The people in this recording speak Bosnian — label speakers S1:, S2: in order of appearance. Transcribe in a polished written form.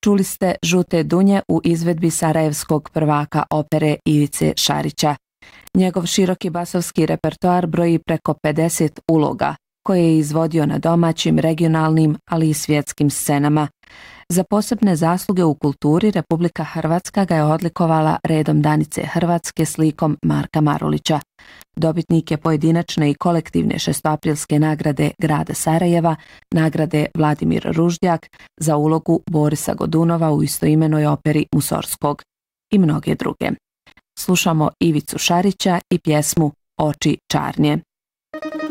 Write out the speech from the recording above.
S1: Čuli ste Žute dunje u izvedbi sarajevskog prvaka opere Ivice Šarića. Njegov široki basovski repertoar broji preko 50 uloga, koje je izvodio na domaćim, regionalnim, ali i svjetskim scenama. Za posebne zasluge u kulturi Republika Hrvatska ga je odlikovala redom Danice Hrvatske slikom Marka Marulića. Dobitnik je pojedinačne i kolektivne šestoaprilske nagrade grada Sarajeva, nagrade Vladimir Ruždjak za ulogu Borisa Godunova u istoimenoj operi Musorskog i mnoge druge. Slušamo Ivicu Šarića i pjesmu Oči čarnje.